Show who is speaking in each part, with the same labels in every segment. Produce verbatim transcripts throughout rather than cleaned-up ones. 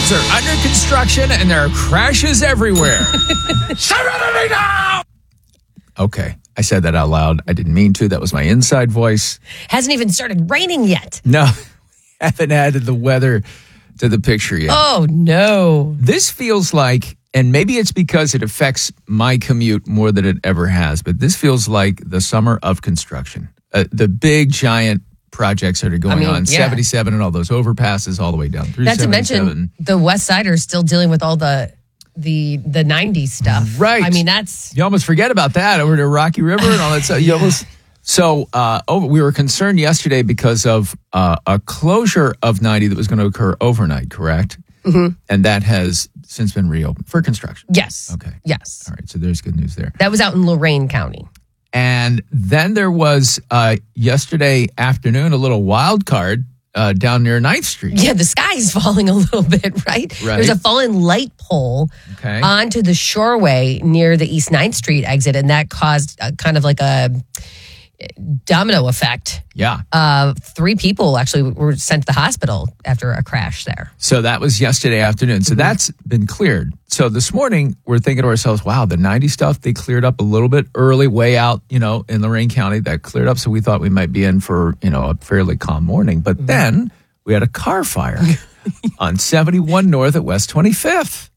Speaker 1: roads are under construction and there are crashes everywhere. Serenity now! Okay, I said that out loud. I didn't mean to. That was my inside voice.
Speaker 2: Hasn't even started raining yet.
Speaker 1: No, haven't added the weather to the picture yet.
Speaker 2: Oh, no.
Speaker 1: This feels like, and maybe it's because it affects my commute more than it ever has, but this feels like the summer of construction. Uh, the big, giant projects that are going I mean, on, yeah. seventy-seven and all those overpasses all the way down through
Speaker 2: Not to mention, the West Siders still dealing with all the the the nineties stuff.
Speaker 1: Right.
Speaker 2: I mean, that's...
Speaker 1: You almost forget about that over to Rocky River and all that stuff. You almost... So uh, over, we were concerned yesterday because of uh, a closure of ninety that was going to occur overnight, correct?
Speaker 2: Mm-hmm.
Speaker 1: And that has since been reopened for construction.
Speaker 2: Yes.
Speaker 1: Okay.
Speaker 2: Yes.
Speaker 1: All right. So there's good news there.
Speaker 2: That was out in Lorain County.
Speaker 1: And then there was uh, yesterday afternoon a little wild card uh, down near ninth Street.
Speaker 2: Yeah, the sky's falling a little bit, right?
Speaker 1: Right.
Speaker 2: There's a fallen light pole
Speaker 1: okay.
Speaker 2: onto the Shoreway near the East ninth Street exit, and that caused a, kind of like a domino effect.
Speaker 1: Yeah.
Speaker 2: Uh, three people actually were sent to the hospital after a crash there.
Speaker 1: So that was yesterday afternoon. So mm-hmm. that's been cleared. So this morning, we're thinking to ourselves, wow, the ninety stuff, they cleared up a little bit early, way out, you know, in Lorain County. That cleared up. So we thought we might be in for, you know, a fairly calm morning. But mm-hmm. then we had a car fire on seventy-one North at West twenty-fifth,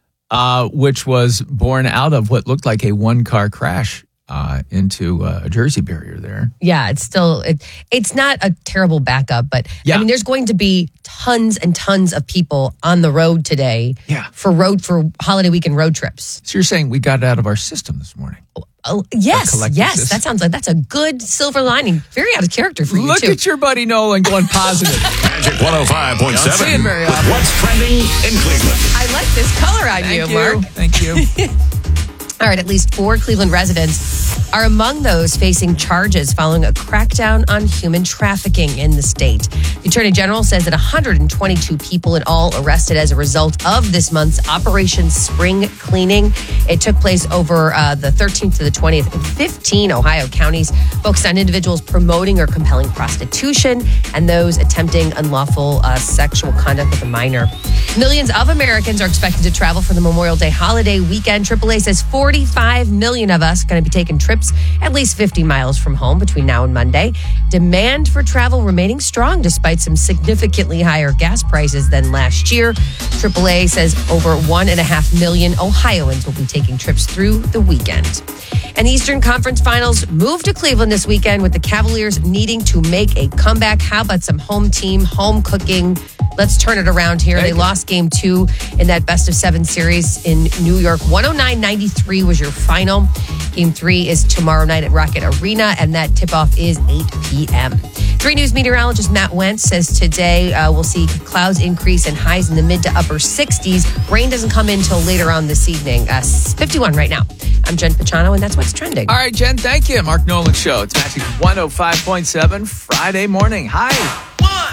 Speaker 1: uh, which was born out of what looked like a one-car crash. Uh, into uh, a Jersey barrier there.
Speaker 2: Yeah, it's still, it, it's not a terrible backup, but
Speaker 1: yeah.
Speaker 2: I mean, there's going to be tons and tons of people on the road today
Speaker 1: yeah.
Speaker 2: for road, for holiday weekend road trips.
Speaker 1: So you're saying we got it out of our system this morning?
Speaker 2: Oh, yes, yes.
Speaker 1: System.
Speaker 2: That sounds like that's a good silver lining. Very out of character for you,
Speaker 1: Look
Speaker 2: too.
Speaker 1: at your buddy Nolan going positive.
Speaker 3: Magic one oh five point seven.
Speaker 1: Don't see it very often.
Speaker 3: What's trending in Cleveland?
Speaker 2: I like this color on
Speaker 1: Thank
Speaker 2: you,
Speaker 1: you,
Speaker 2: Mark.
Speaker 1: Thank you.
Speaker 2: All right, at least four Cleveland residents are among those facing charges following a crackdown on human trafficking in the state. The Attorney General says that one hundred twenty-two people in all arrested as a result of this month's Operation Spring Cleaning. It took place over uh, the thirteenth to the twentieth in fifteen Ohio counties, focused on individuals promoting or compelling prostitution and those attempting unlawful uh, sexual conduct with a minor. Millions of Americans are expected to travel for the Memorial Day holiday weekend. triple A says forty-five million of us are going to be taking trips at least fifty miles from home between now and Monday. Demand for travel remaining strong despite some significantly higher gas prices than last year. triple A says over one and a half million Ohioans will be taking trips through the weekend. And the Eastern Conference Finals move to Cleveland this weekend with the Cavaliers needing to make a comeback. How about some home team, home cooking? Let's turn it around here. They lost game two in that best of seven series in New York. one oh nine ninety-three was your final. Game three is tomorrow night at Rocket Arena, and that tip-off is eight p.m. Three News meteorologist Matt Wentz says today uh, we'll see clouds increase and highs in the mid to upper sixties. Rain doesn't come in until later on this evening. Uh, fifty-one right now. I'm Jen Pachano, and that's what's trending.
Speaker 1: All right, Jen, thank you. Mark Nolan Show. It's Magic one oh five point seven Friday morning. Hi.